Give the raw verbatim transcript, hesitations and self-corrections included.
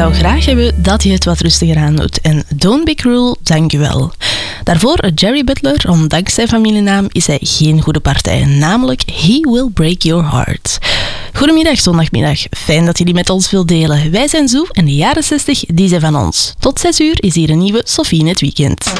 zou graag hebben dat je het wat rustiger aan doet. En Don't Be Cruel, dankjewel. Daarvoor Jerry Butler, ondanks zijn familienaam is hij geen goede partij. Namelijk He Will Break Your Heart. Goedemiddag, zondagmiddag. Fijn dat je die met ons wilt delen. Wij zijn Zoe en de jaren zestig, die zijn van ons. Tot zes uur is hier een nieuwe Sophie in het weekend.